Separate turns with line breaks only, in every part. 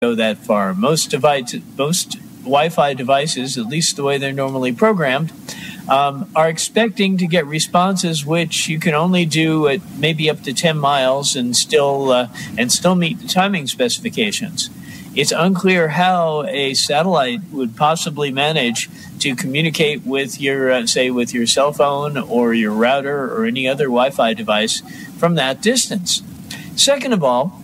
go that far. Most Wi-Fi devices, at least the way they're normally programmed, are expecting to get responses which you can only do at maybe up to 10 miles and still meet the timing specifications. It's unclear how a satellite would possibly manage to communicate with your, with your cell phone or your router or any other Wi-Fi device from that distance. Second of all,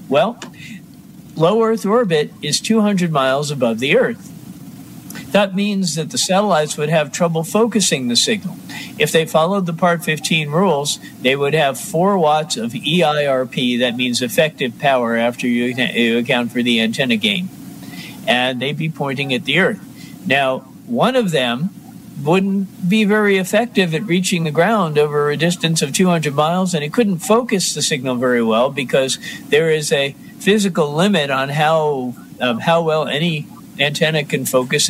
low Earth orbit is 200 miles above the Earth. That means that the satellites would have trouble focusing the signal. If they followed the Part 15 rules, they would have 4 watts of EIRP, that means effective power after you account for the antenna gain. And they'd be pointing at the Earth. Now, one of them wouldn't be very effective at reaching the ground over a distance of 200 miles, and it couldn't focus the signal very well because there is a physical limit on how well any antenna can focus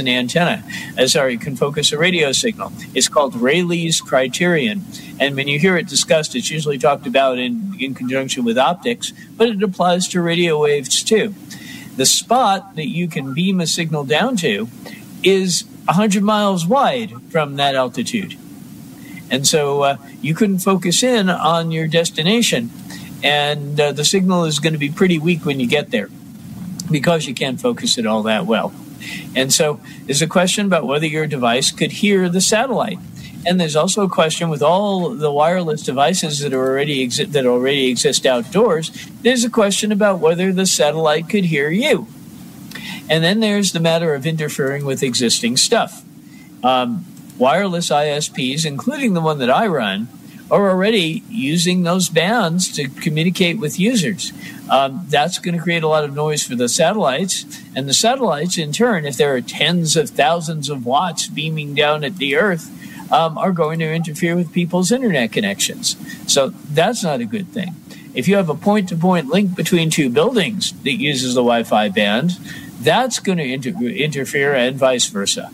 can focus a radio signal. It's called Rayleigh's criterion. And when you hear it discussed, it's usually talked about in conjunction with optics, but it applies to radio waves too. The spot that you can beam a signal down to is 100 miles wide from that altitude. And so you couldn't focus in on your destination, and the signal is going to be pretty weak when you get there, because you can't focus it all that well. And so there's a question about whether your device could hear the satellite. And there's also a question with all the wireless devices that already exist outdoors, there's a question about whether the satellite could hear you. And then there's the matter of interfering with existing stuff. Wireless ISPs, including the one that I run, are already using those bands to communicate with users. That's going to create a lot of noise for the satellites. And the satellites, in turn, if there are tens of thousands of watts beaming down at the Earth, are going to interfere with people's internet connections. So that's not a good thing. If you have a point-to-point link between two buildings that uses the Wi-Fi band, that's going to interfere, and vice versa.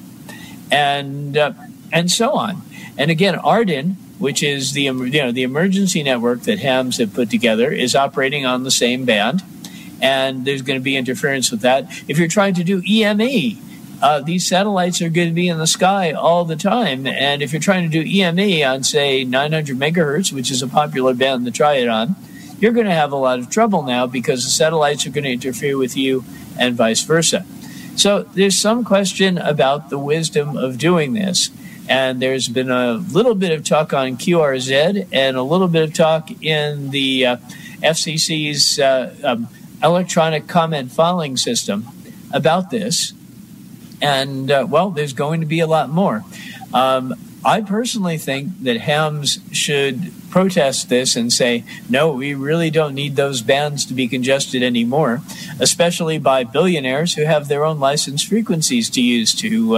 And so on. And again, Arden, which is the emergency network that hams have put together, is operating on the same band, and there's going to be interference with that. If you're trying to do EME, these satellites are going to be in the sky all the time, and if you're trying to do EME on, say, 900 megahertz, which is a popular band to try it on, you're going to have a lot of trouble now because the satellites are going to interfere with you and vice versa. So there's some question about the wisdom of doing this. And there's been a little bit of talk on QRZ and a little bit of talk in the FCC's electronic comment filing system about this. And, there's going to be a lot more. I personally think that hams should protest this and say, no, we really don't need those bands to be congested anymore, especially by billionaires who have their own licensed frequencies to use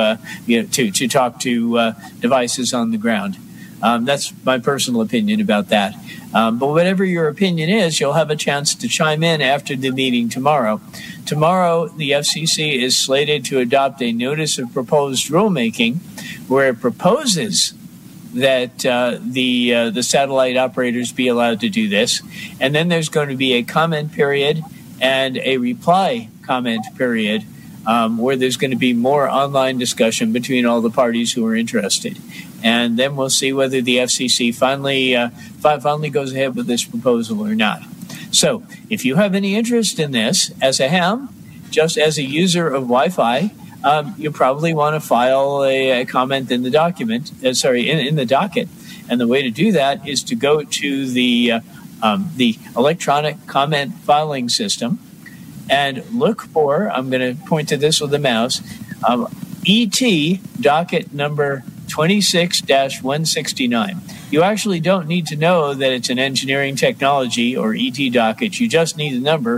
to talk to devices on the ground. That's my personal opinion about that. But whatever your opinion is, you'll have a chance to chime in after the meeting tomorrow. Tomorrow, the FCC is slated to adopt a notice of proposed rulemaking where it proposes that the satellite operators be allowed to do this. And then there's going to be a comment period and a reply comment period where there's going to be more online discussion between all the parties who are interested. And then we'll see whether the FCC finally goes ahead with this proposal or not. So if you have any interest in this as a ham, just as a user of Wi-Fi, you probably want to file a comment in the document, in the docket. And the way to do that is to go to the electronic comment filing system and look for, I'm going to point to this with the mouse, ET docket number 26-169. You actually don't need to know that it's an engineering technology or ET docket. You just need the number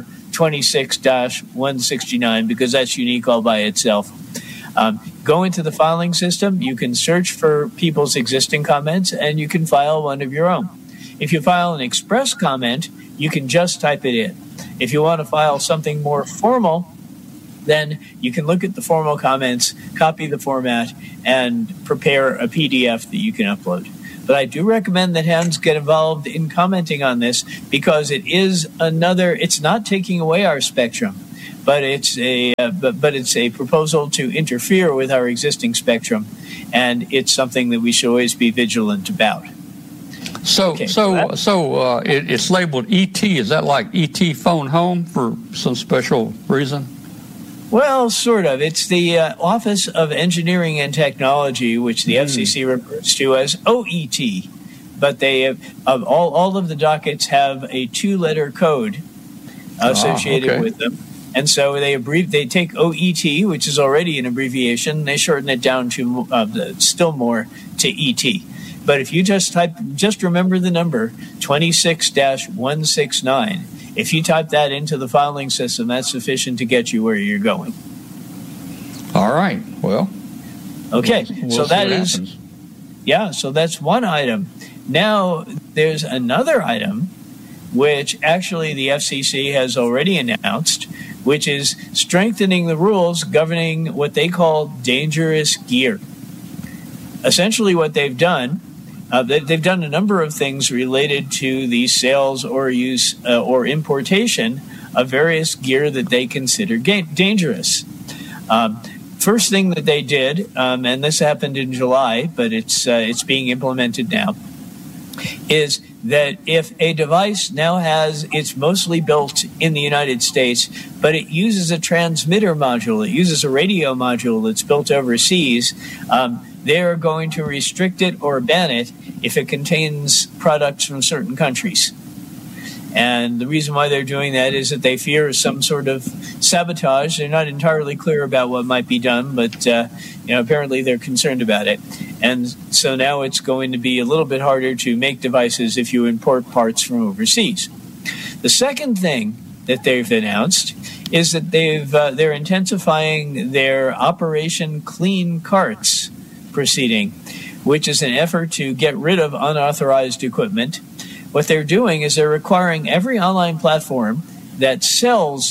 26-169 because that's unique all by itself. Go into the filing system. You can search for people's existing comments, and you can file one of your own. If you file an express comment, you can just type it in. If you want to file something more formal, then you can look at the formal comments, copy the format, and prepare a PDF that you can upload. But I do recommend that hams get involved in commenting on this because it's not taking away our spectrum. but it's a proposal to interfere with our existing spectrum, and it's something that we should always be vigilant about.
So it's labeled ET. Is that like ET phone home for some special reason?
Well, sort of. It's the Office of Engineering and Technology, which the FCC refers to as OET. But they have, all of the dockets have a 2-letter code associated with them. And so they take OET, which is already an abbreviation, they shorten it down to still more to ET. But if you just remember the number 26-169. If you type that into the filing system, that's sufficient to get you where you're going.
All right. Well.
Okay. So that is, so that's one item. Now there's another item, which actually the FCC has already announced, which is strengthening the rules governing what they call dangerous gear. Essentially what they've done, they've done a number of things related to the sales or use or importation of various gear that they consider dangerous. First thing that they did, and this happened in July, but it's being implemented now, is that if a device now it's mostly built in the United States, but it uses a transmitter module, it uses a radio module that's built overseas, they are going to restrict it or ban it if it contains products from certain countries. And the reason why they're doing that is that they fear some sort of sabotage. They're not entirely clear about what might be done, but apparently they're concerned about it. And so now it's going to be a little bit harder to make devices if you import parts from overseas. The second thing that they've announced is that they're intensifying their Operation Clean Carts proceeding, which is an effort to get rid of unauthorized equipment. What they're doing is they're requiring every online platform that sells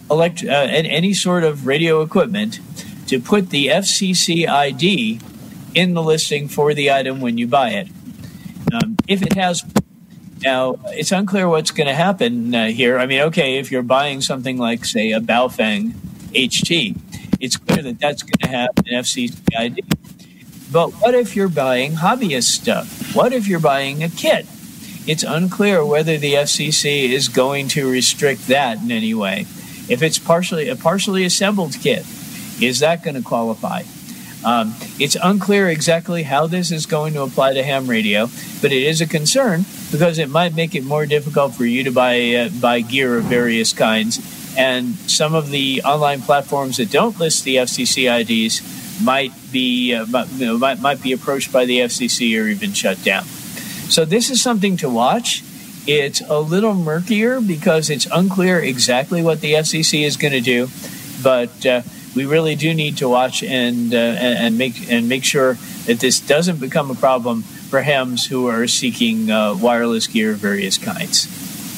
any sort of radio equipment to put the FCC ID in the listing for the item when you buy it. If it has, now it's unclear what's going to happen here. I mean, okay, if you're buying something like, say, a Baofeng HT, it's clear that that's going to have an FCC ID. But what if you're buying hobbyist stuff? What if you're buying a kit? It's unclear whether the FCC is going to restrict that in any way. If it's a partially assembled kit, is that going to qualify? It's unclear exactly how this is going to apply to ham radio, but it is a concern because it might make it more difficult for you to buy gear of various kinds. And some of the online platforms that don't list the FCC IDs might be approached by the FCC or even shut down. So this is something to watch. It's a little murkier because it's unclear exactly what the FCC is going to do, but we really do need to watch and make sure that this doesn't become a problem for hams who are seeking wireless gear of various kinds.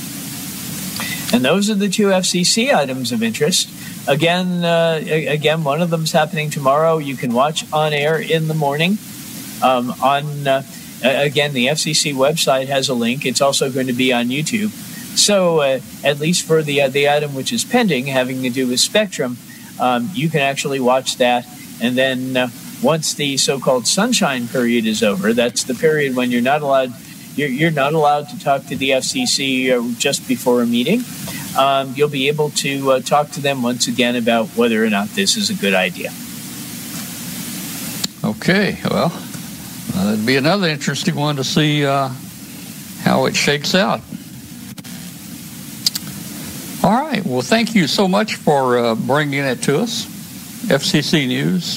And those are the two FCC items of interest. Again, one of them is happening tomorrow. You can watch on air in the morning. Again, the FCC website has a link. It's also going to be on YouTube. So at least for the item which is pending, having to do with Spectrum, you can actually watch that. And then once the so-called sunshine period is over, that's the period when you're not allowed to talk to the FCC just before a meeting. You'll be able to talk to them once again about whether or not this is a good idea.
Okay, well, it'd be another interesting one to see how it shakes out. All right, well, thank you so much for bringing it to us, FCC News.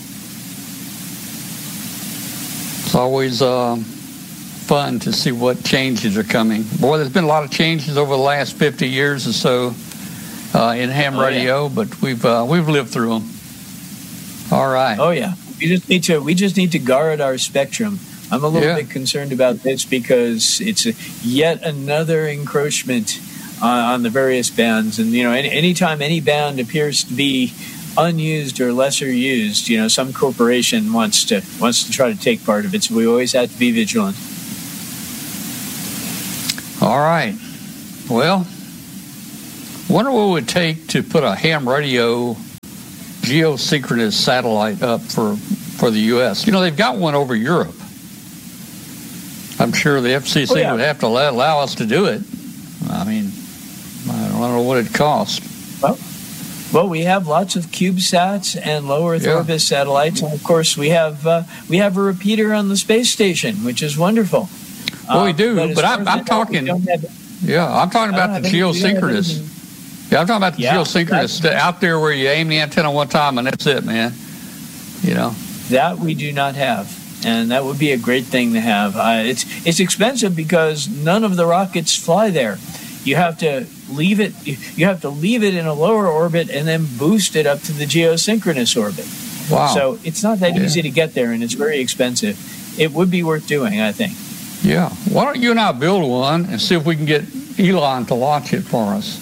It's always fun to see what changes are coming. Boy, there's been a lot of changes over the last 50 years or so in ham radio, but we've lived through them. All right.
Oh yeah, we just need to guard our spectrum. I'm a little bit concerned about this because it's yet another encroachment on the various bands, and anytime any band appears to be unused or lesser used, some corporation wants to try to take part of it. So we always have to be vigilant. All
right. Well, Wonder what it would take to put a ham radio geosynchronous satellite up for the U.S. They've got one over Europe. I'm sure the FCC would have to allow us to do it. I mean, I don't know what it costs.
Well, we have lots of CubeSats and low Earth orbit satellites, and of course we have a repeater on the space station, which is wonderful.
Well, we do, but I'm talking. I'm talking about the geosynchronous. I'm talking about the geosynchronous out there where you aim the antenna one time and that's it, man.
That we do not have, and that would be a great thing to have. It's expensive because none of the rockets fly there. You have to leave it. You have to leave it in a lower orbit and then boost it up to the geosynchronous orbit.
Wow!
So it's not that easy to get there, and it's very expensive. It would be worth doing, I think.
Yeah. Why don't you and I build one and see if we can get Elon to launch it for us?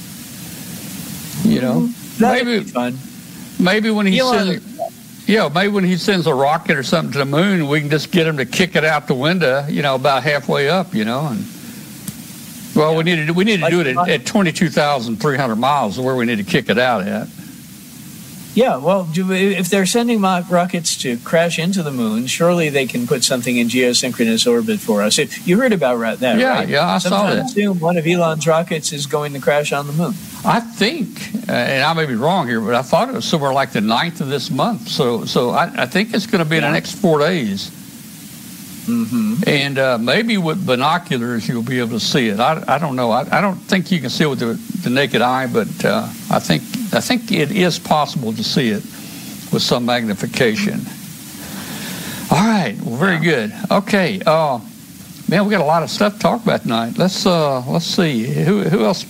That'd be fun.
Maybe when he sends a rocket or something to the moon, we can just get him to kick it out the window. About halfway up. We need to do it at 22,300 miles, where we need to kick it out at.
Yeah, well, if they're sending rockets to crash into the moon, surely they can put something in geosynchronous orbit for us. You heard about that, right?
Yeah, I saw that.
Soon, one of Elon's rockets is going to crash on the moon.
I think, and I may be wrong here, but I thought it was somewhere like the 9th of this month. So I think it's going to be in the next 4 days.
Mm-hmm.
And maybe with binoculars you'll be able to see it. I don't know. I don't think you can see it with the naked eye, but I think it is possible to see it with some magnification. All right. Well, very good. Okay. Man, we got a lot of stuff to talk about tonight. Let's see. Who else?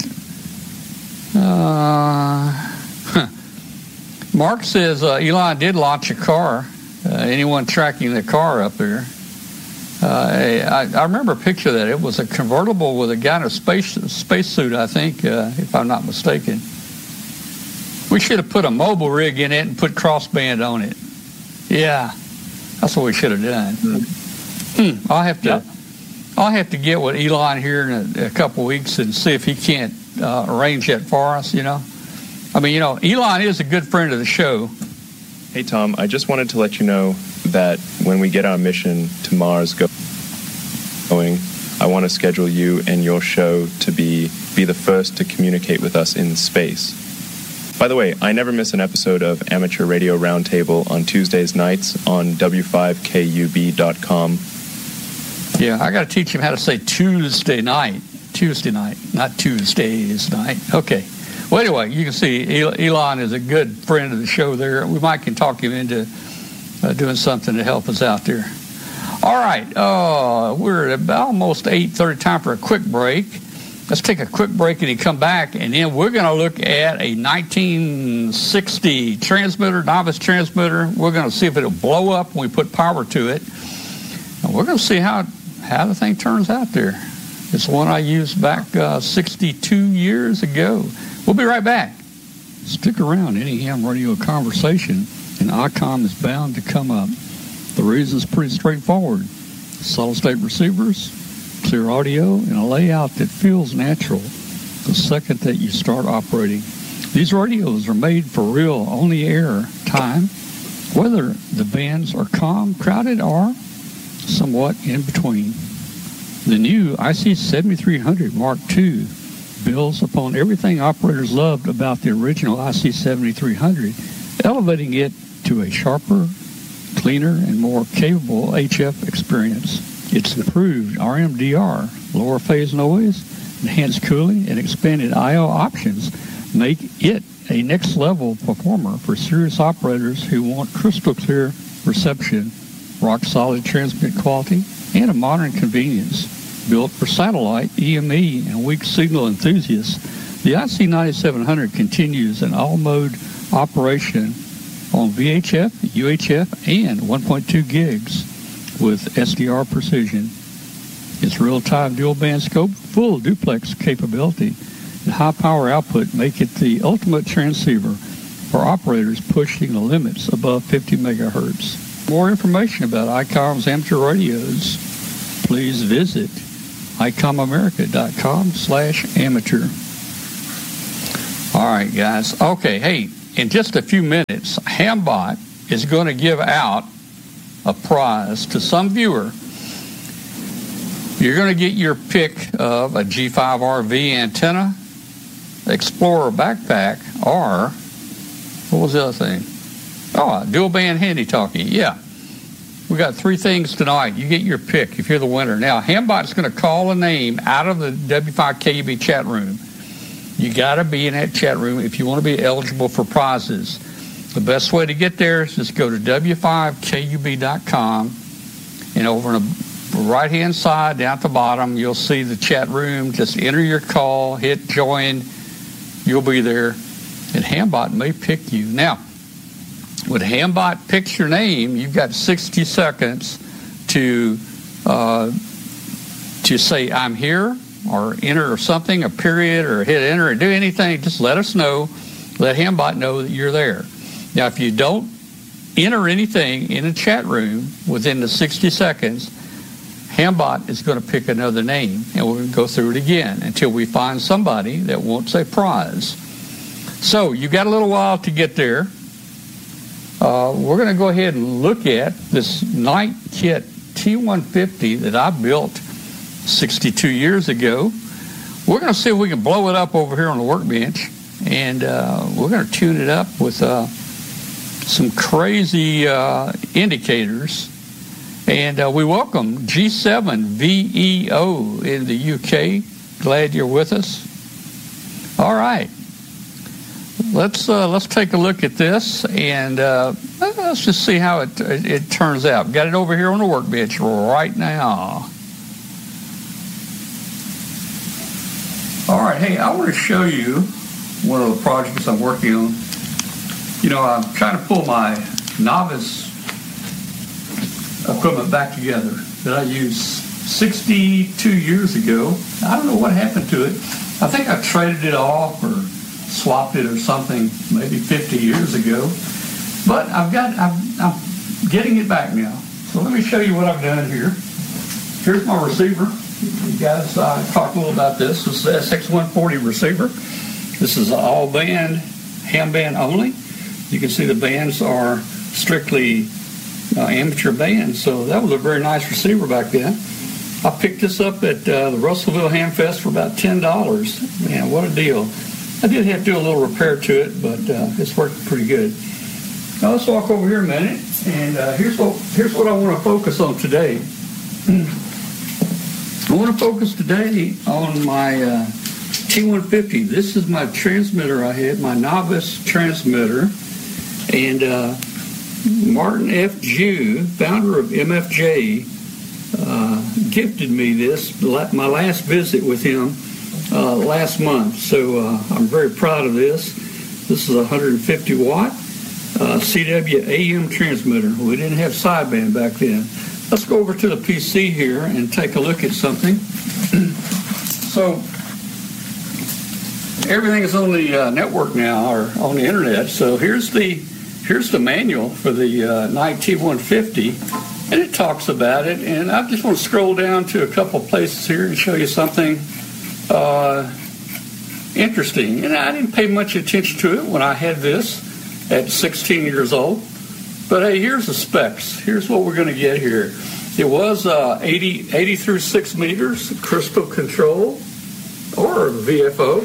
Mark says Elon did launch a car. Anyone tracking the car up there? I remember a picture of that. It was a convertible with a guy in a spacesuit, I think, if I'm not mistaken. We should have put a mobile rig in it and put crossband on it. Yeah, that's what we should have done. I'll have to get with Elon here in a couple weeks and see if he can't arrange that for us. Elon is a good friend of the show.
Hey, Tom, I just wanted to let you know that when we get our mission to Mars going, I want to schedule you and your show to be the first to communicate with us in space. By the way, I never miss an episode of Amateur Radio Roundtable on Tuesdays nights on W5KUB.com.
Yeah, I got to teach him how to say Tuesday night, not Tuesdays night. Okay. Well, anyway, you can see Elon is a good friend of the show there. We might can talk him into doing something to help us out there. All right, we're at almost 8:30, time for a quick break. Let's take a quick break and come back, and then we're going to look at a 1960 transmitter, novice transmitter. We're going to see if it'll blow up when we put power to it. And we're going to see how the thing turns out there. It's one I used back 62 years ago. We'll be right back. Stick around. Any ham radio conversation and ICOM is bound to come up. The reason's pretty straightforward. Solid-state receivers, clear audio, and a layout that feels natural the second that you start operating. These radios are made for real on-the-air time, whether the bands are calm, crowded, or somewhat in between. The new IC7300 Mark II builds upon everything operators loved about the original IC7300, elevating it to a sharper, cleaner, and more capable HF experience. Its improved RMDR, lower phase noise, enhanced cooling, and expanded I/O options make it a next-level performer for serious operators who want crystal clear reception, rock-solid transmit quality, and a modern convenience. Built for satellite, EME, and weak signal enthusiasts, the IC9700 continues an all-mode operation on VHF, UHF, and 1.2 gigs with SDR precision. Its real-time dual-band scope, full duplex capability, and high-power output make it the ultimate transceiver for operators pushing the limits above 50 megahertz. More information about ICOM's amateur radios, please visit ICOMAmerica.com/amateur. All right, guys. Okay, hey, in just a few minutes, Hambot is going to give out a prize to some viewer. You're going to get your pick of a G5RV antenna, Explorer backpack, or what was the other thing? Oh, a dual band handy talkie. Yeah. We got 3 things tonight. You get your pick if you're the winner. Now, Hambot's going to call a name out of the W5KUB chat room. You got to be in that chat room if you want to be eligible for prizes. The best way to get there is just go to W5KUB.com, and over on the right-hand side, down at the bottom, you'll see the chat room. Just enter your call, hit join. You'll be there, and Hambot may pick you. Now, when Hambot picks your name, you've got 60 seconds to say, I'm here, or enter something, a period, or hit enter, or do anything. Just let us know. Let Hambot know that you're there. Now, if you don't enter anything in the chat room within the 60 seconds, Hambot is going to pick another name, and we're going to go through it again until we find somebody that wants a prize. So you've got a little while to get there. We're going to go ahead and look at this Night Kit T150 that I built 62 years ago. We're going to see if we can blow it up over here on the workbench, and we're going to tune it up with some crazy indicators. And we welcome G7VEO in the UK. Glad you're with us. All right. Let's take a look at this, and let's just see how it turns out. Got it over here on the workbench right now. All right, hey, I want to show you one of the projects I'm working on. You know, I'm trying to pull my novice equipment back together that I used 62 years ago. I don't know what happened to it. I think I traded it off or swapped it or something maybe 50 years ago. But I'm getting it back now. So let me show you what I've done here. Here's my receiver. You guys talked a little about this. This is the SX140 receiver. This is all band, ham band only. You can see the bands are strictly amateur bands. So that was a very nice receiver back then. I picked this up at the Russellville Ham Fest for about $10. Man, what a deal. I did have to do a little repair to it, but it's working pretty good. Now let's walk over here a minute, and here's what I want to focus on today. I want to focus today on my T150. This is my transmitter I had, my novice transmitter, and Martin F. Jew, founder of MFJ, gifted me this, my last visit with him last month. So I'm very proud of this. This is a 150 watt CW AM transmitter. We didn't have sideband back then. Let's go over to the PC here and take a look at something. So everything is on the network now, or on the internet. So here's the manual for the Night T150, and it talks about it. And I just want to scroll down to a couple places here and show you something interesting. And I didn't pay much attention to it when I had this at 16 years old. But hey, here's the specs. Here's what we're going to get here. It was 80 through 6 meters, crystal control, or VFO.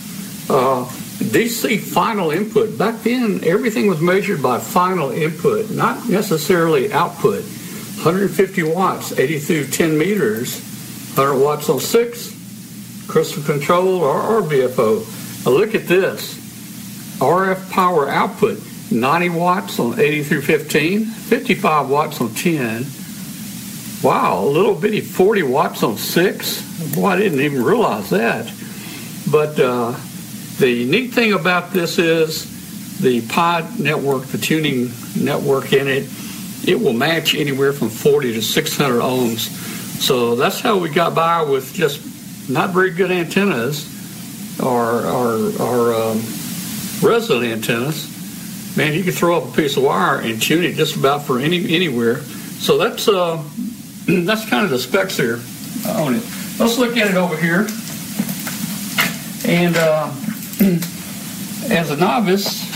DC final input. Back then, everything was measured by final input, not necessarily output. 150 watts, 80 through 10 meters, 100 watts on 6, crystal control, or VFO. Now look at this. RF power output. 90 watts on 80 through 15, 55 watts on 10. Wow, a little bitty 40 watts on 6. Boy, I didn't even realize that. But the neat thing about this is the pod network, the tuning network in it, it will match anywhere from 40 to 600 ohms. So that's how we got by with just not very good antennas or resident antennas. Man, you can throw up a piece of wire and tune it just about for anywhere. So that's kind of the specs here on it. Let's look at it over here. And as a novice,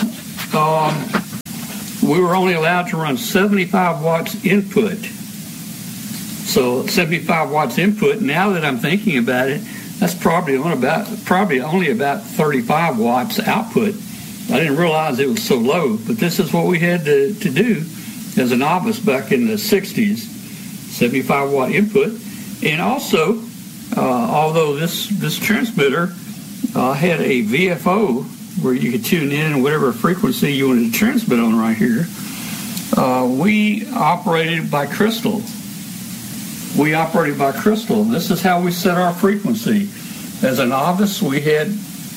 we were only allowed to run 75 watts input. So 75 watts input, now that I'm thinking about it, that's probably only about 35 watts output. I didn't realize it was so low, but this is what we had to do as a novice back in the 60s, 75 watt input. And also, although this transmitter had a VFO where you could tune in whatever frequency you wanted to transmit on right here, we operated by crystal. This is how we set our frequency. As a novice, we had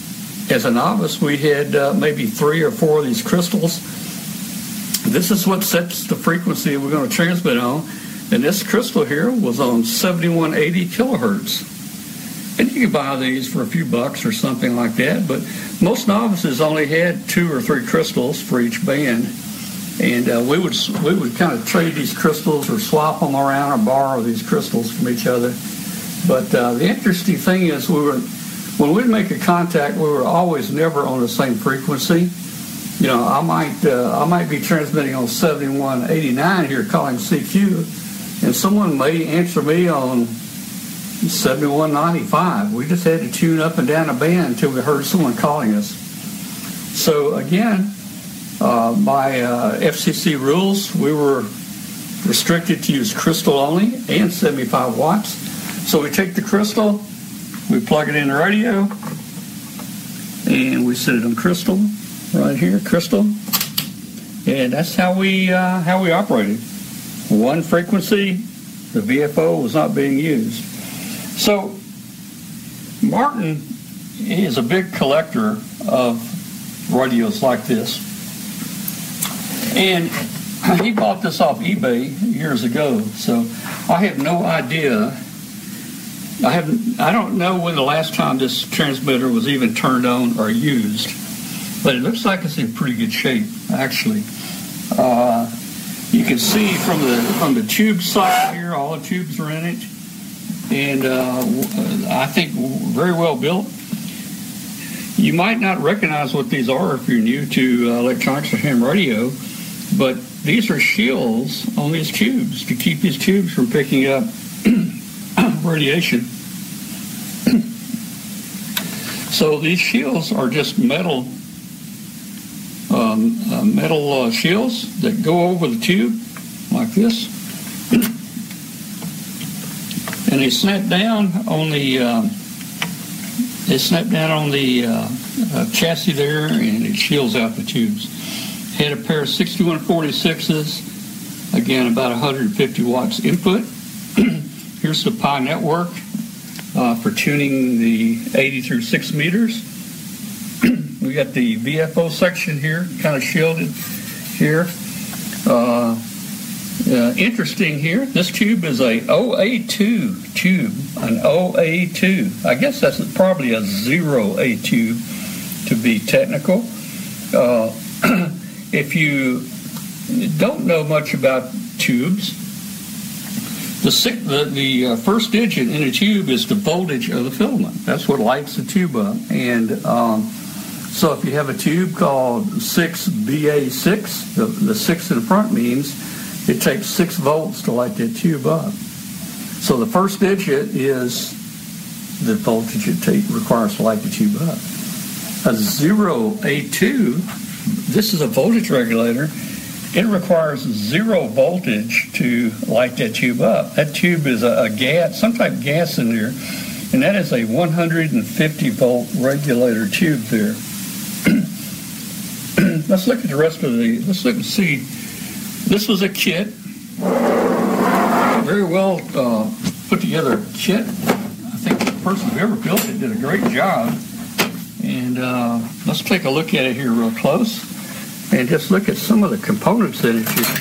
maybe 3 or 4 of these crystals. This is what sets the frequency we're going to transmit on. And this crystal here was on 7180 kilohertz. And you can buy these for a few bucks or something like that. But most novices only had 2 or 3 crystals for each band. And we would kind of trade these crystals or swap them around or borrow these crystals from each other. But the interesting thing is when we'd make a contact, we were always never on the same frequency. You know, I might be transmitting on 7189 here calling CQ, and someone may answer me on 7195. We just had to tune up and down a band until we heard someone calling us. So again, by FCC rules, we were restricted to use crystal only and 75 watts. So we take the crystal, we plug it in the radio, and we set it on crystal, right here, crystal. And that's how we operated. One frequency, the VFO was not being used. So Martin is a big collector of radios like this. And he bought this off eBay years ago, so I have no idea. I don't know when the last time this transmitter was even turned on or used, but it looks like it's in pretty good shape, actually. You can see from the tube side here, all the tubes are in it, and I think very well built. You might not recognize what these are if you're new to electronics or ham radio, but these are shields on these tubes to keep these tubes from picking up radiation. So these shields are just metal shields that go over the tube like this, and they snap down on the chassis there, and it shields out the tubes. Had a pair of 6146s, again about 150 watts input. Here's the Pi network for tuning the 80 through 6 meters. We got the VFO section here, kind of shielded here. Interesting here, this tube is a OA2 tube, an OA2. I guess that's probably a 0A tube to be technical. If you don't know much about tubes, the first digit in a tube is the voltage of the filament. That's what lights the tube up. And so if you have a tube called 6BA6, the 6 in the front means it takes 6 volts to light that tube up. So the first digit is the voltage it requires to light the tube up. A 0A2, this is a voltage regulator. It requires 0 voltage to light that tube up. That tube is a gas, some type of gas in there, and that is a 150 volt regulator tube there. Let's look at the rest of let's look and see. This was a kit, very well put together kit. I think the person who ever built it did a great job. And let's take a look at it here real close and just look at some of the components in it here.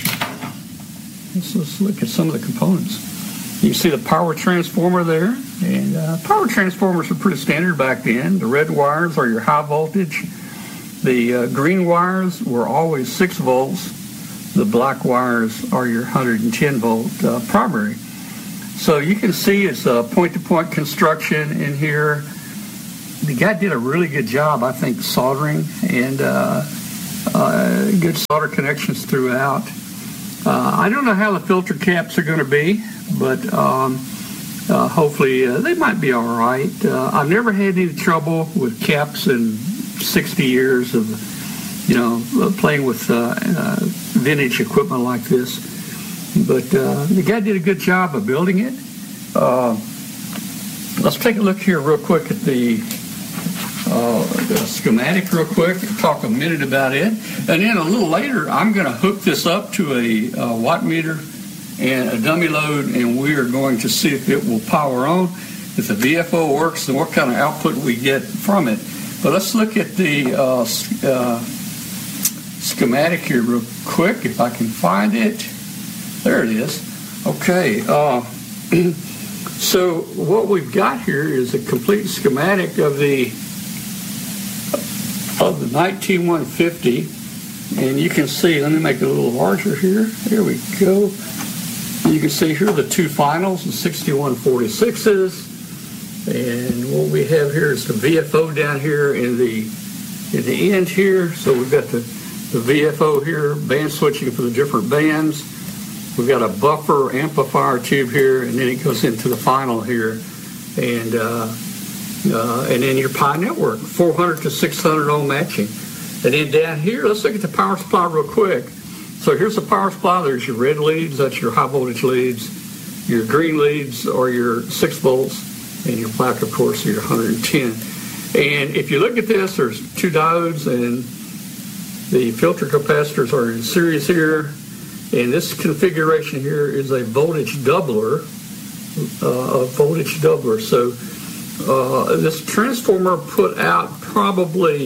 Let's look at some of the components. You can see the power transformer there, and power transformers were pretty standard back then. The red wires are your high voltage. The green wires were always 6 volts. The black wires are your 110 volt primary. So you can see it's a point-to-point construction in here.
the guy did a really good job, I think, soldering and good solder connections throughout. I don't know how the filter caps are going to be, but hopefully they might be all right. I've never had any trouble with caps in 60 years of, playing with vintage equipment like this. But the guy did a good job of building it. Let's take a look here real quick at the schematic real quick, talk a minute about it. And then a little later, I'm going to hook this up to a watt meter and a dummy load, and we are going to see if it will power on. If the VFO works, and what kind of output we get from it. But let's look at the schematic here real quick, if I can find it. There it is. Okay. So what we've got here is a complete schematic of the 19150, and you can see, let me make it a little larger here. There we go. You can see here the two finals, the 6146s, and what we have here is the VFO down here in the end here. So we've got the VFO here, band switching for the different bands. We've got a buffer amplifier tube here, and then it goes into the final here, and then your Pi network, 400 to 600 ohm matching. And then down here, let's look at the power supply real quick. So here's the power supply. There's your red leads, that's your high voltage leads. Your green leads are your 6 volts, and your black, of course, are your 110. And if you look at this, there's 2 diodes, and the filter capacitors are in series here. And this configuration here is a voltage doubler, So this transformer put out probably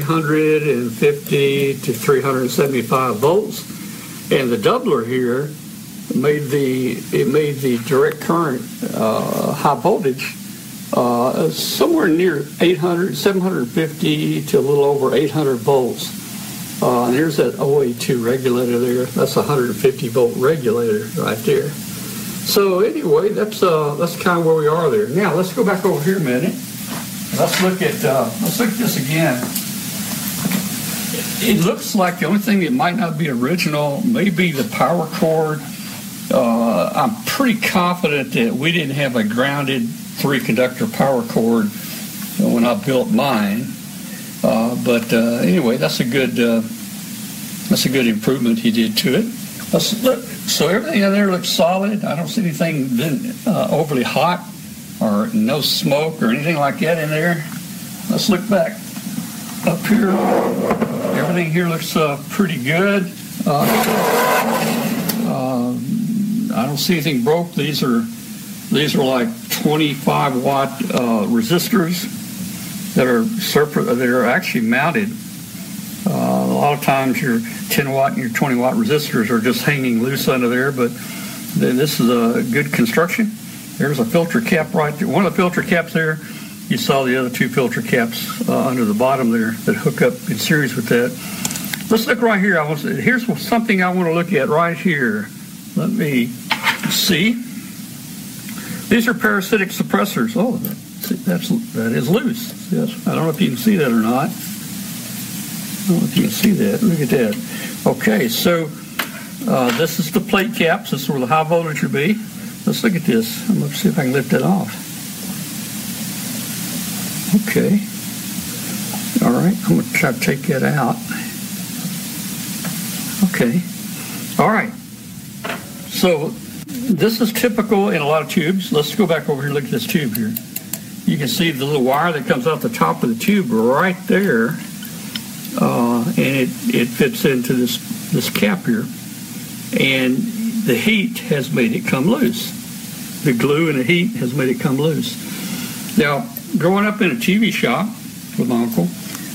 350 to 375 volts, and the doubler here made the direct current high voltage somewhere near 750 to a little over 800 volts. And here's that OA2 regulator there. That's a 150 volt regulator right there. So anyway, that's kind of where we are there. Now let's go back over here a minute. Let's look at this again. It looks like the only thing that might not be original may be the power cord. I'm pretty confident that we didn't have a grounded 3-conductor power cord when I built mine. But anyway, that's a good improvement he did to it. Let's look. So everything in there looks solid. I don't see anything overly hot or no smoke or anything like that in there. Let's look back up here. Everything here looks pretty good. I don't see anything broke. These are like 25 watt resistors that are actually mounted. A lot of times your 10 watt and your 20 watt resistors are just hanging loose under there, but this is a good construction. There's a filter cap right there. One of the filter caps there, you saw the other 2 filter caps under the bottom there that hook up in series with that. Let's look right here. Here's something I want to look at right here. Let me see. These are parasitic suppressors. Oh, that is loose. Yes. I don't know if you can see that or not. I don't know if you can see that. Look at that. Okay, so this is the plate caps. This is where the high voltage will be. Let's look at this. I'm going to see if I can lift it off. Okay. All right. I'm going to try to take that out. Okay. All right. So this is typical in a lot of tubes. Let's go back over here and look at this tube here. You can see the little wire that comes off the top of the tube right there. And it fits into this cap here. And the heat has made it come loose. The glue and the heat has made it come loose. Now, growing up in a TV shop with my uncle,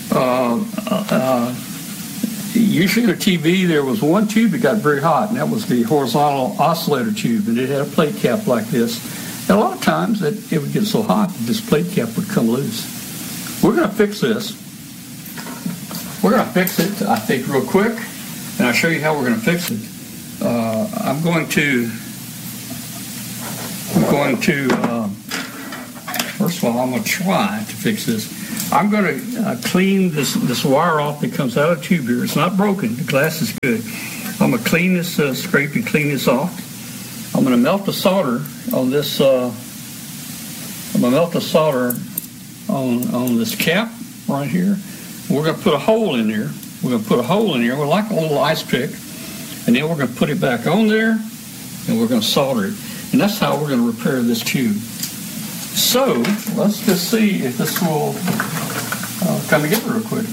usually in a TV there was one tube that got very hot, and that was the horizontal oscillator tube, and it had a plate cap like this. And a lot of times it would get so hot that this plate cap would come loose. We're going to fix this. We're going to fix it, I think, real quick, and I'll show you how we're going to fix it. I'm going to, where first of all, I'm going to try to fix this. I'm going to clean this wire off that comes out of the tube here. It's not broken. The glass is good. I'm going to clean this, scrape and clean this off. I'm going to melt the solder on this. I'm going to melt the solder on this cap right here. We're going to put a hole in there. We're going to put a hole in here. We're like a little ice pick. And then we're going to put it back on there, and we're going to solder it. And that's how we're going to repair this tube. So let's just see if this will come together real quick.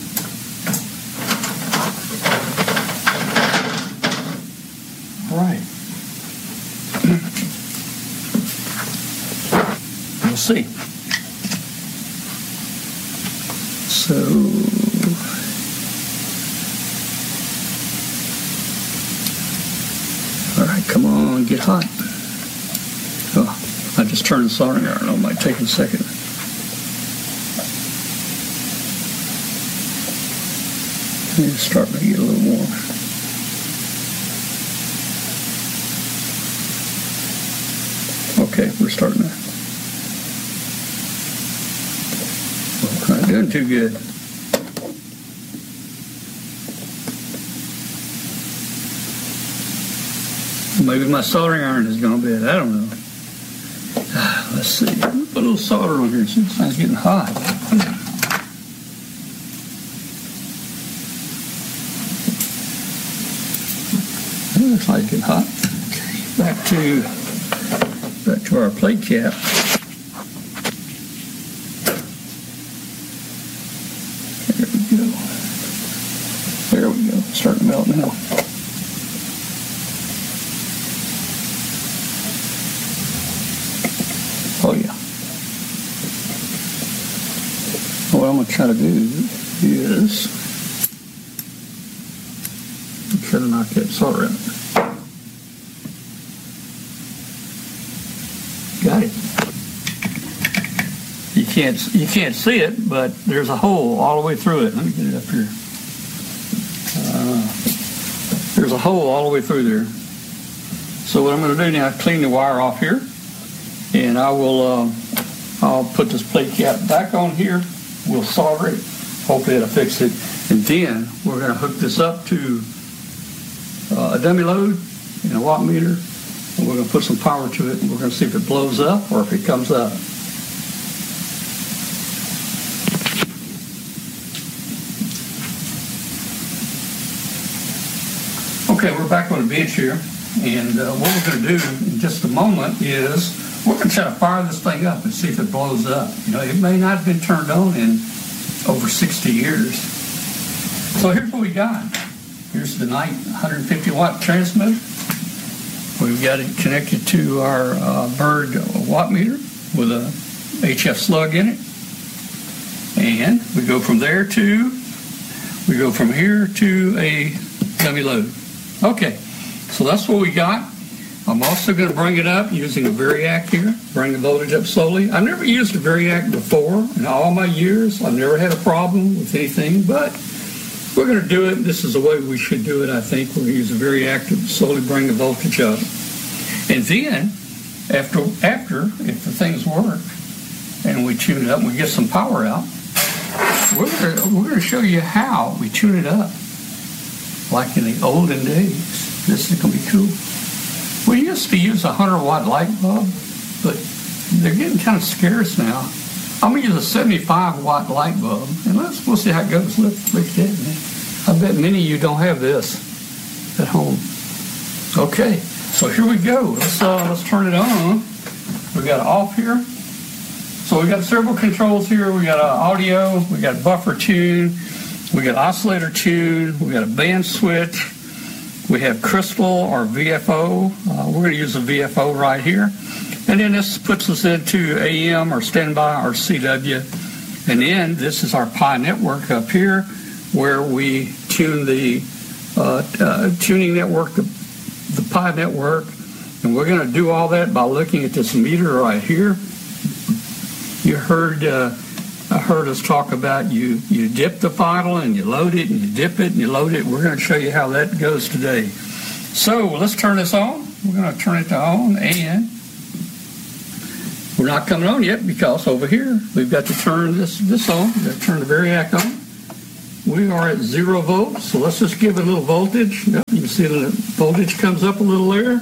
All right. We'll see. So all right, come on, get hot. Oh, I just turned the soldering iron on. It might take a second. It's starting to get a little warm. Okay, we're starting to. Well, not doing too good. Maybe my soldering iron has gone bad. I don't know. Let's see. Put a little solder on here. See, this thing's getting hot. It looks like it's getting hot. Okay, back to our plate cap. There we go. There we go. Starting to melt now. Oh yeah. What I'm going to try to do is try to knock that solder out. Got it. You can't see it, but there's a hole all the way through it. Let me get it up here. There's a hole all the way through there. So what I'm going to do now is clean the wire off here. And I'll put this plate cap back on here. We'll solder it. Hopefully it'll fix it. And then we're going to hook this up to a dummy load and a watt meter. And we're going to put some power to it. And we're going to see if it blows up or if it comes up. Okay, we're back on the bench here. And what we're going to do in just a moment is we're going to try to fire this thing up and see if it blows up. You know, it may not have been turned on in over 60 years. So here's what we got. Here's the Knight 150-watt transmitter. We've got it connected to our Bird watt meter with a HF slug in it. And we go from here to a dummy load. Okay, so that's what we got. I'm also going to bring it up using a Variac here, bring the voltage up slowly. I've never used a Variac before in all my years. I've never had a problem with anything, but we're going to do it. This is the way we should do it, I think. We're going to use a Variac to slowly bring the voltage up. And then, after if the things work, and we tune it up and we get some power out, we're going to show you how we tune it up, like in the olden days. This is going to be cool. We used to use a 100-watt light bulb, but they're getting kind of scarce now. I'm going to use a 75-watt light bulb, and we'll see how it goes. Look at that, man. I bet many of you don't have this at home. Okay, so here we go. Let's turn it on. We got it off here. So we got several controls here. We got audio, we got buffer tune, we got oscillator tune, we got a band switch. We have crystal or VFO. We're going to use a VFO right here. And then this puts us into AM or standby or CW. And then this is our Pi network up here where we tune the tuning network, the Pi network. And we're going to do all that by looking at this meter right here. You heard I heard us talk about you dip the final and you load it and you dip it and you load it. We're going to show you how that goes today. So let's turn this on. We're going to turn it to on, and We're not coming on yet because over here we've got to turn this on. We've got to turn the variac on. We are at 0 volts, so let's just give it a little voltage. Yep, you can see the voltage comes up a little there.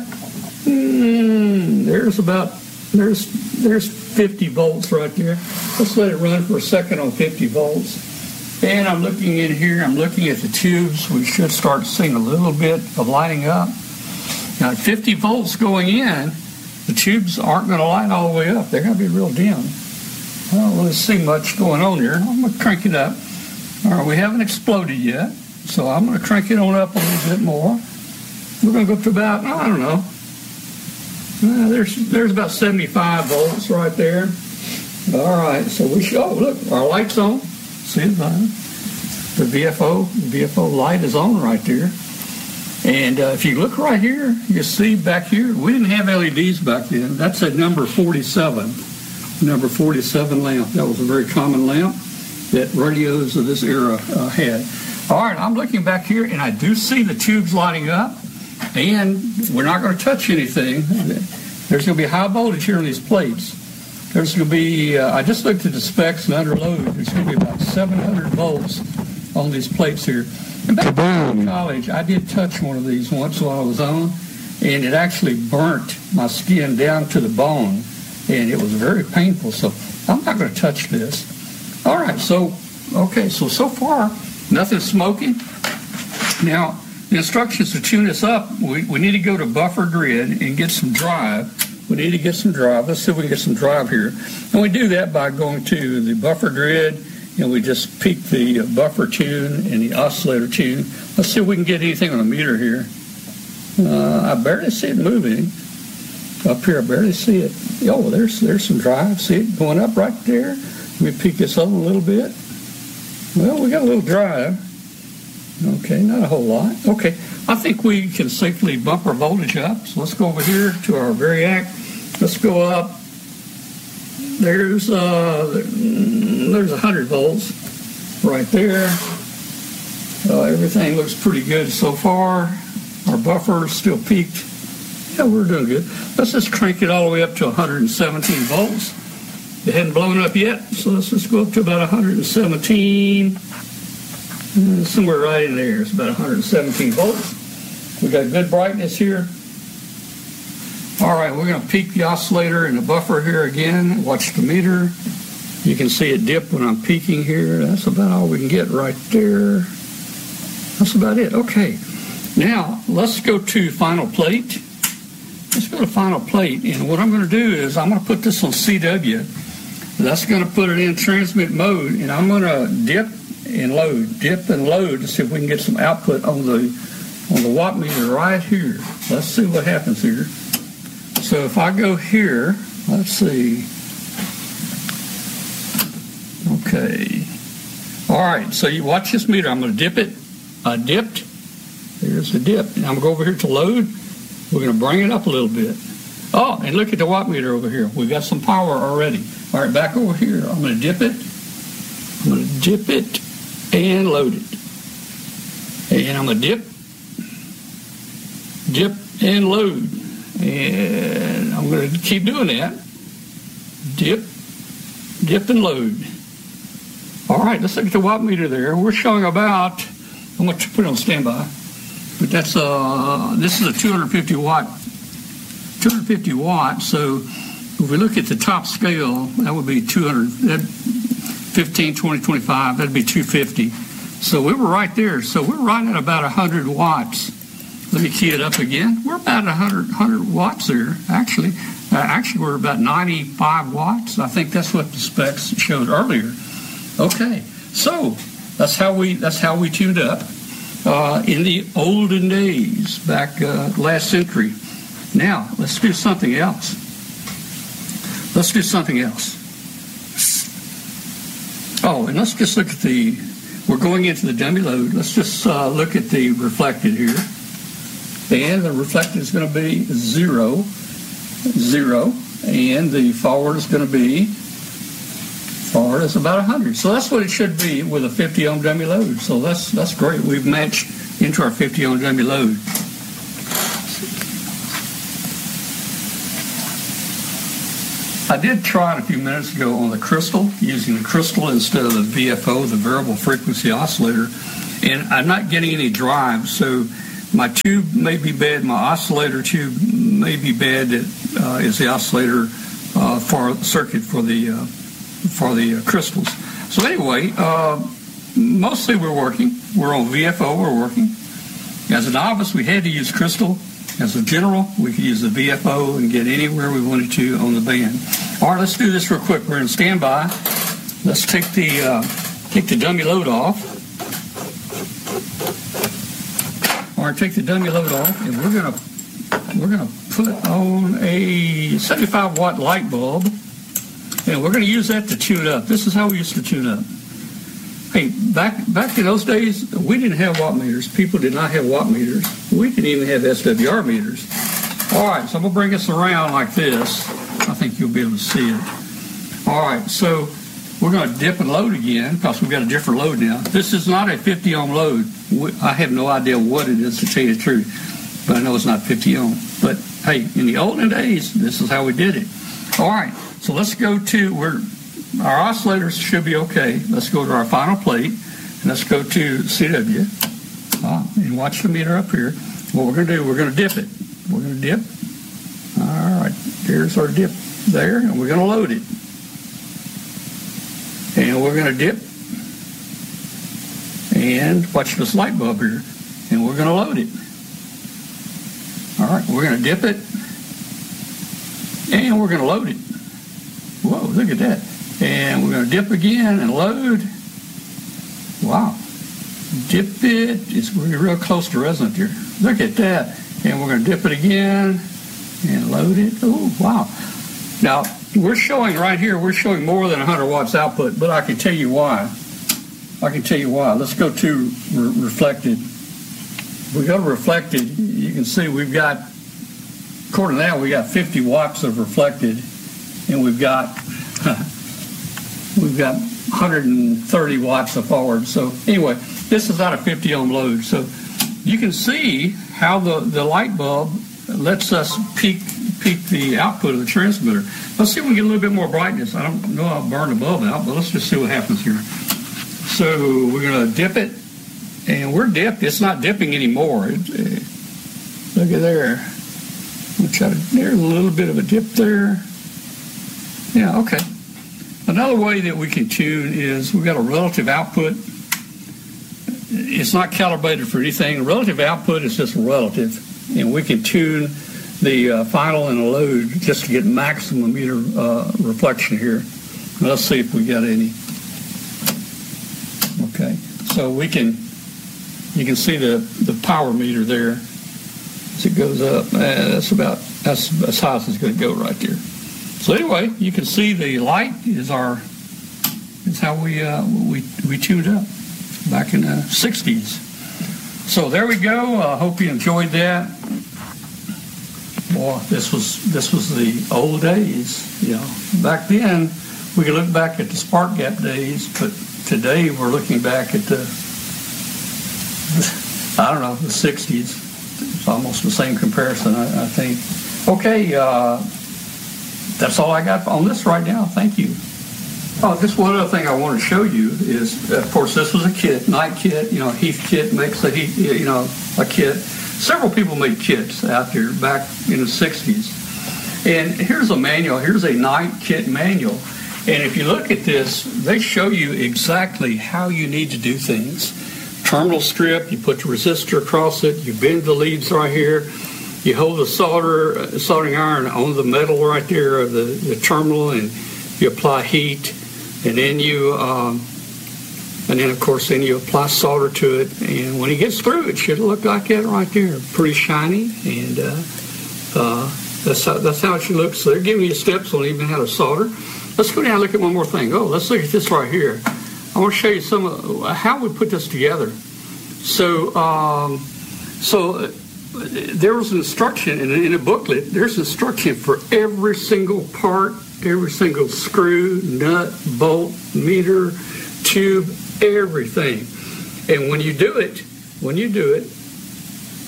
There's 50 volts right there. Let's let it run for a second on 50 volts. And I'm looking in here, I'm looking at the tubes. We should start seeing a little bit of lighting up. Now at 50 volts going in, the tubes aren't going to light all the way up. They're going to be real dim. I don't really see much going on here. I'm going to crank it up. All right, we haven't exploded yet, so I'm going to crank it on up a little bit more. We're going to go up to about, I don't know, there's about 75 volts right there. All right, so look, our light's on. See the VFO light is on right there. And if you look right here, you see back here, we didn't have LEDs back then. That's at number 47 lamp. That was a very common lamp that radios of this era had. All right, I'm looking back here, and I do see the tubes lighting up, and we're not going to touch anything. There's going to be high voltage here on these plates. There's going to be, I just looked at the specs and under load, there's going to be about 700 volts on these plates here. And back in college, I did touch one of these once while I was on, and it actually burnt my skin down to the bone, and it was very painful. So I'm not going to touch this. All right, so far, nothing's smoking. Now, the instructions to tune this up, we need to go to buffer grid and get some drive. We need to get some drive. Let's see if we can get some drive here. And we do that by going to the buffer grid, and we just peak the buffer tune and the oscillator tune. Let's see if we can get anything on the meter here. I barely see it moving. Up here, I barely see it. Oh, there's some drive. See it going up right there? Let me peak this up a little bit. Well, we got a little drive. Okay, not a whole lot. Okay, I think we can safely bump our voltage up. So let's go over here to our variac. Let's go up. There's 100 volts right there. Everything looks pretty good so far. Our buffer is still peaked. Yeah, we're doing good. Let's just crank it all the way up to 117 volts. It hadn't blown up yet, so let's just go up to about 117. Somewhere right in there. It's about 117 volts. We got good brightness here. All right, we're going to peak the oscillator and the buffer here again. Watch the meter. You can see it dip when I'm peaking here. That's about all we can get right there. That's about it. Okay. Now, let's go to final plate. Let's go to final plate. And what I'm going to do is I'm going to put this on CW. That's going to put it in transmit mode. And I'm going to dip and load to see if we can get some output on the watt meter right here. Let's see what happens here. So if I go here, let's see. Okay. All right, so you watch this meter. I'm going to dip it. I dipped. There's the dip. And I'm going to go over here to load. We're going to bring it up a little bit. Oh, and look at the watt meter over here. We've got some power already. All right, back over here. I'm going to dip it. I'm going to dip it and load it. And I'm going to dip and load. And I'm going to keep doing that. Dip and load. All right, let's look at the watt meter there. We're showing about, I'm going to put it on standby, but that's this is a 250 watt. So if we look at the top scale, that would be 15, 20, 25, that'd be 250. So we were right there. So we're right at about 100 watts. Let me key it up again. We're about 100 watts there, actually. Actually, we're about 95 watts. I think that's what the specs showed earlier. Okay, so that's how we tuned up in the olden days, back last century. Now, let's do something else. Oh, and let's just look at we're going into the dummy load. Let's just look at the reflected here. And the reflected is going to be 0, and the forward is going to be, forward is about 100. So that's what it should be with a 50 ohm dummy load. So that's great. We've matched into our 50 ohm dummy load. I did try it a few minutes ago on the crystal, using the crystal instead of the VFO, the variable frequency oscillator, and I'm not getting any drive, so my tube may be bad, my oscillator tube may be bad. It is the oscillator for circuit for the crystals. So anyway, mostly we're working. We're on VFO, we're working. As a novice, we had to use crystal. As a general, we could use the VFO and get anywhere we wanted to on the band. All right, let's do this real quick. We're in standby. Let's take the dummy load off. All right, take the dummy load off, and we're gonna put on a 75 watt light bulb, and we're gonna use that to tune up. This is how we used to tune up. Hey, back in those days, we didn't have watt meters. People did not have watt meters. We didn't even have SWR meters. All right, so I'm gonna bring us around like this. I think you'll be able to see it. All right, so we're gonna dip and load again because we've got a different load now. This is not a 50 ohm load. I have no idea what it is, to tell you the truth, but I know it's not 50 ohm. But hey, in the olden days, this is how we did it. All right, so let's go to our oscillators should be okay. Let's go to our final plate, and let's go to CW. And watch the meter up here. What we're going to do, we're going to dip it. We're going to dip. All right, there's our dip there, and we're going to load it. And we're going to dip. And watch this light bulb here. And we're going to load it. All right, we're going to dip it. And we're going to load it. Whoa, look at that. And we're going to dip again and load. Wow. Dip it. We're real close to resonant here. Look at that. And we're going to dip it again and load it. Oh, wow. Now, we're showing right here, we're showing more than 100 watts output, but I can tell you why. Let's go to reflected. We go to reflected. You can see we've got, according to that, we got 50 watts of reflected, and we've got 130 watts of forward. So anyway, this is not a 50 ohm load. So you can see how the light bulb lets us peak the output of the transmitter. Let's see if we can get a little bit more brightness. I don't know I'll burn the bulb out, but let's just see what happens here. So we're going to dip it, and we're dipped. It's not dipping anymore. Look at there. There's a little bit of a dip there. Yeah, okay. Another way that we can tune is we've got a relative output. It's not calibrated for anything. The relative output is just relative, and we can tune the final and the load just to get maximum meter reflection here. Let's see if we got any. Okay, so you can see the power meter there as it goes up. That's as high as it's going to go right there. So anyway, you can see the light is how we tuned up back in the 60s. So there we go. I hope you enjoyed that. Boy, this was the old days. You know, back then we could look back at the spark gap days, but today we're looking back at the 60s. It's almost the same comparison, I think. Okay, that's all I got on this right now. Thank you. Oh, just one other thing I want to show you is, of course, this was a kit, night kit. You know, Heath Kit makes a kit. Several people made kits out there back in the 60s. And here's a manual. Here's a night kit manual. And if you look at this, they show you exactly how you need to do things. Terminal strip, you put the resistor across it, you bend the leads right here, you hold the soldering iron on the metal right there of the terminal, and you apply heat, and then you apply solder to it, and when it gets through, it should look like that right there, pretty shiny, and that's how it should look. So they're giving you steps on even how to solder. Let's go down and look at one more thing. Oh, let's look at this right here. I want to show you some of how we put this together. So there was an instruction in a booklet. There's instruction for every single part, every single screw, nut, bolt, meter, tube, everything. And when you do it,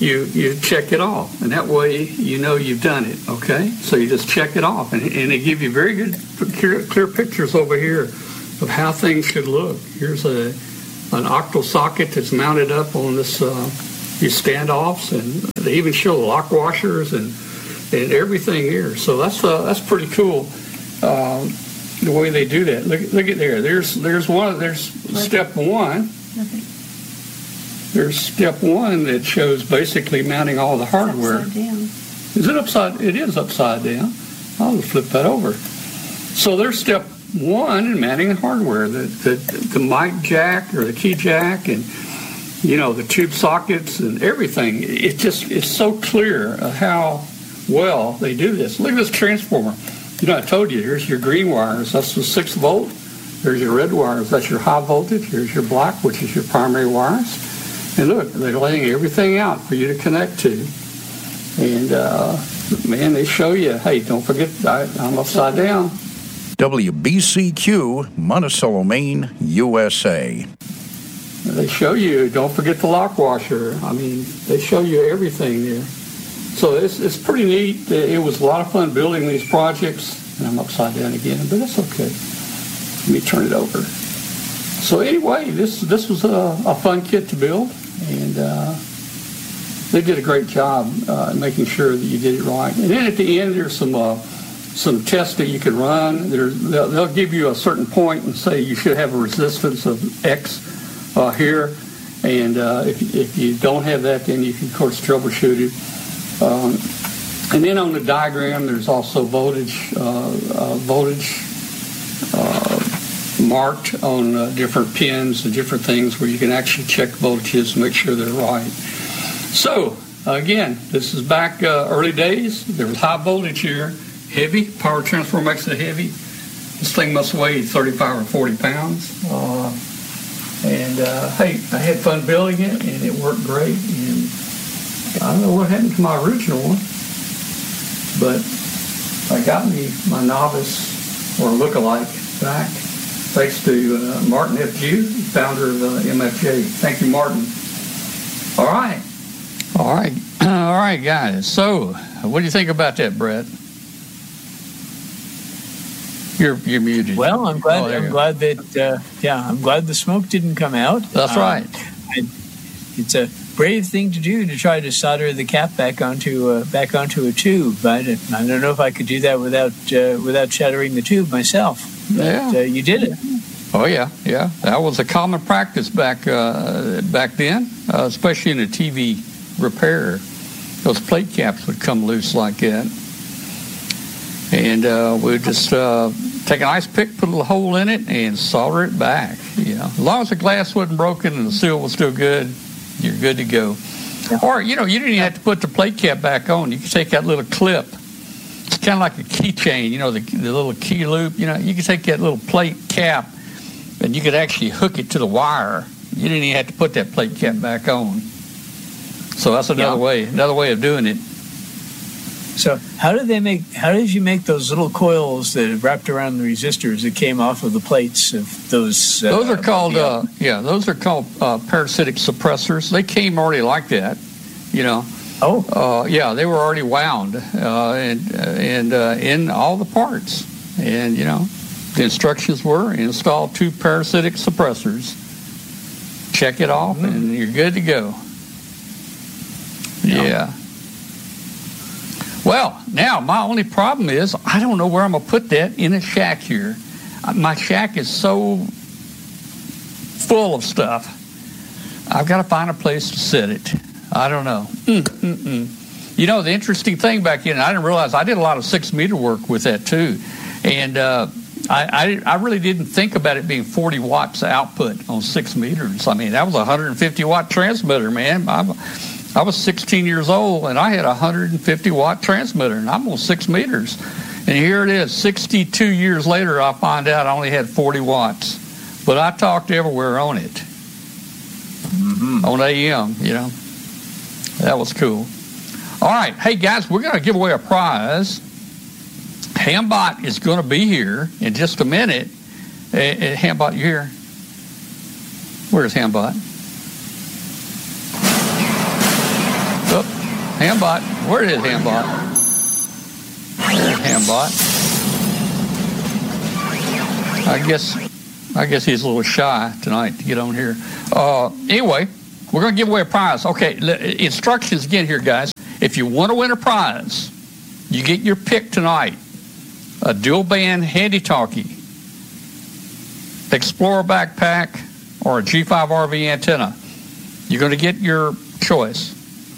you check it off, and that way you know you've done it, okay? So you just check it off, and they give you very good, clear pictures over here of how things should look. Here's an octal socket that's mounted up on this these standoffs, and they even show lock washers and everything here. So that's pretty cool. The way they do that. Look at there. There's step one.
Okay.
There's step one that shows basically mounting all the hardware.
Upside down.
Is it upside? It is upside down. I'll flip that over. So there's step one in mounting the hardware, the mic jack or the key jack, and the tube sockets and everything. It's so clear how well they do this. Look at this transformer. I told you, here's your green wires. That's the 6 volt. There's your red wires. That's your high voltage. Here's your black, which is your primary wires. And look, they're laying everything out for you to connect to. And, man, they show you, hey, don't forget, I'm upside down.
WBCQ, Monticello, Maine, USA.
They show you, don't forget the lock washer. I mean, they show you everything there. So it's pretty neat. It was a lot of fun building these projects. And I'm upside down again, but that's okay. Let me turn it over. So anyway, this was a fun kit to build, and they did a great job making sure that you did it right. And then at the end, there's some tests that you can run. They'll give you a certain point and say you should have a resistance of X here, and if you don't have that, then you can, of course, troubleshoot it. And then on the diagram, there's also voltage marked on different pins and different things where you can actually check voltages and make sure they're right. So, again, this is back early days. There was high voltage here, heavy. Power transformer makes it heavy. This thing must weigh 35 or 40 pounds. Hey, I had fun building it, and it worked great. And I don't know what happened to my original one, but I got me my novice or lookalike back thanks to Martin F. Jew, founder of MFJ. Thank you, Martin. All right,
guys. So, what do you think about that, Brett? You're muted.
Well, I'm glad that I'm glad the smoke didn't come out.
That's right.
It's a brave thing to do to try to solder the cap back onto a tube. I don't know if I could do that without shattering the tube myself.
Yeah,
but, you did it.
Oh yeah. That was a common practice back then, especially in a TV repair. Those plate caps would come loose like that, and we'd just take an ice pick, put a little hole in it, and solder it back. As long as the glass wasn't broken and the seal was still good, you're good to go. Yeah. Or, you didn't even have to put the plate cap back on. You could take that little clip. It's kind of like a keychain, the little key loop. You could take that little plate cap and you could actually hook it to the wire. You didn't even have to put that plate cap back on. So that's another way of doing it.
So how did you make those little coils that wrapped around the resistors that came off of the plates of those?
Those are called parasitic suppressors. They came already like that, they were already wound and in all the parts. And the instructions were install 2 parasitic suppressors, check it off, and you're good to go. Yeah. Well, now my only problem is I don't know where I'm going to put that in a shack here. My shack is so full of stuff. I've got to find a place to sit it. I don't know. The interesting thing back then, I didn't realize I did a lot of 6-meter work with that too. And I really didn't think about it being 40 watts output on 6 meters. I mean, that was a 150-watt transmitter, man. I was 16 years old, and I had a 150-watt transmitter, and I'm on 6 meters. And here it is, 62 years later, I find out I only had 40 watts. But I talked everywhere on it. On AM, That was cool. All right. Hey, guys, we're going to give away a prize. Hambot is going to be here in just a minute. Hambot, you here? Where's Hambot? Oh, Hambot. Where is Hambot? There's Hambot. I guess he's a little shy tonight to get on here. Anyway, we're going to give away a prize. Okay, instructions again here, guys. If you want to win a prize, you get your pick tonight. A dual band handy-talkie, Explorer backpack, or a G5 RV antenna. You're going to get your choice.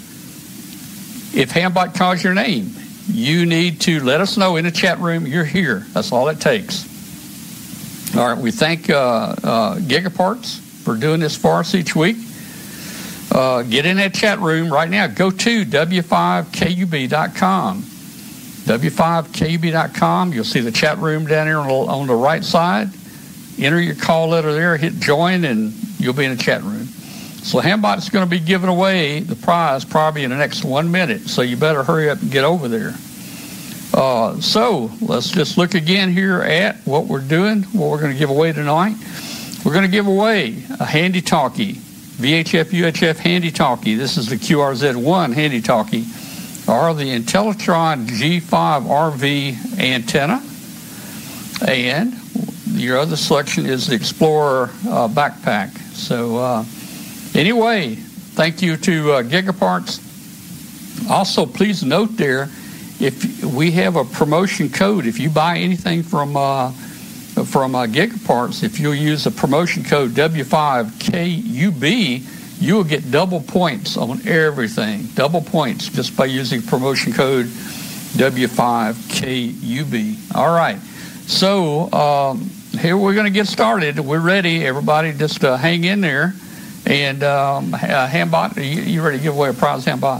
If Hambot calls your name, you need to let us know in the chat room you're here. That's all it takes. All right, we thank Gigaparts for doing this for us each week. Get in that chat room right now. Go to w5kub.com. w5kub.com. You'll see the chat room down here on the right side. Enter your call letter there, hit join, and you'll be in the chat room. So Hambot is going to be giving away the prize probably in the next 1 minute, so you better hurry up and get over there. So let's just look again here at what we're doing, what we're going to give away tonight. We're going to give away a handy-talkie, VHF UHF handy-talkie. This is the QRZ1 handy-talkie, or the Intellitron G5 RV antenna. And your other selection is the Explorer backpack. So anyway, thank you to Gigaparts. Also, please note there, if we have a promotion code, if you buy anything from Gigaparts, if you'll use the promotion code W5KUB, you will get double points on everything. Double points just by using promotion code W5KUB. All right. So here we're going to get started. We're ready. Everybody just hang in there. And Hambot, you ready to give away a prize, Hambot?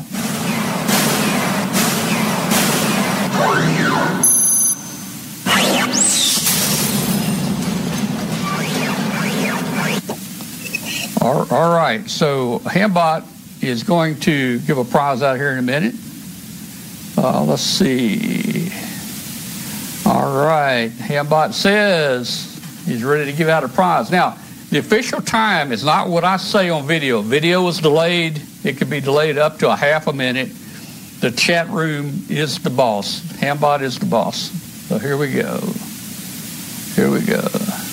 All right, so Hambot is going to give a prize out here in a minute. Let's see. All right, Hambot says he's ready to give out a prize. Now, the official time is not what I say on video. Video is delayed. It could be delayed up to a half a minute. The chat room is the boss. Hambot is the boss. So here we go. Here we go.